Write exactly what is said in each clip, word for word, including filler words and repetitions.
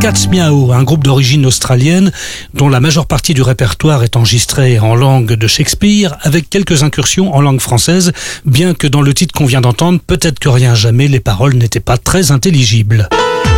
Cats Meow, un groupe d'origine australienne dont la majeure partie du répertoire est enregistrée en langue de Shakespeare, avec quelques incursions en langue française, bien que dans le titre qu'on vient d'entendre, peut-être que rien jamais, les paroles n'étaient pas très intelligibles.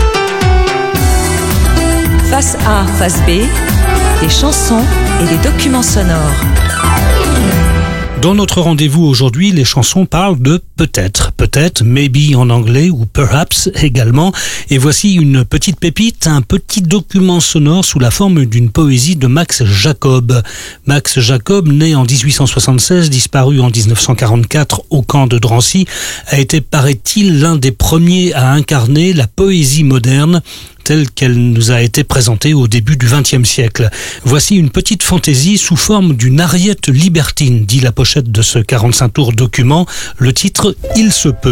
Face A, face B, des chansons et des documents sonores. Dans notre rendez-vous aujourd'hui, les chansons parlent de peut-être, peut-être, maybe en anglais ou perhaps également. Et voici une petite pépite, un petit document sonore sous la forme d'une poésie de Max Jacob. Max Jacob, né en dix-huit cent soixante-seize, disparu en dix-neuf cent quarante-quatre au camp de Drancy, a été, paraît-il, l'un des premiers à incarner la poésie moderne telle qu'elle nous a été présentée au début du vingtième siècle. Voici une petite fantaisie sous forme d'une ariette libertine, dit la pochette de ce quarante-cinq tours document, le titre « Il se peut ».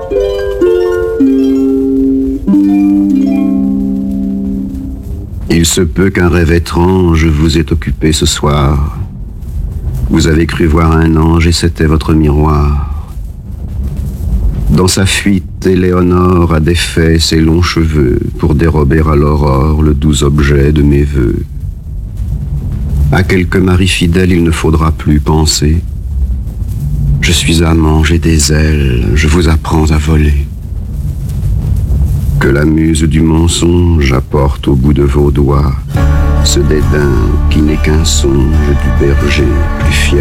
Il se peut qu'un rêve étrange vous ait occupé ce soir. Vous avez cru voir un ange et c'était votre miroir. Dans sa fuite, Éléonore a défait ses longs cheveux pour dérober à l'aurore le doux objet de mes vœux. À quelque mari fidèle il ne faudra plus penser. Je suis amant, j'ai des ailes, je vous apprends à voler. Que la muse du mensonge apporte au bout de vos doigts ce dédain qui n'est qu'un songe du berger plus fier.